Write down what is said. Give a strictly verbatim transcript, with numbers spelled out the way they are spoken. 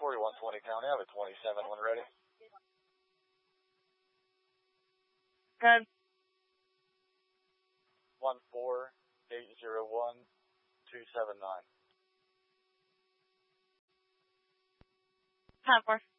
forty-one twenty county, I have a twenty-seven when ready. Good. one four eight zero one two seven nine. ten four.